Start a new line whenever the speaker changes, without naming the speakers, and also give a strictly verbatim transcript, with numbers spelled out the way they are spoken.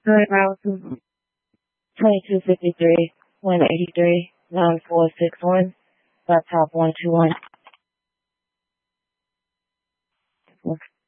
Current route twenty-two fifty-three, one eighty-three, nine four six one, laptop one two one.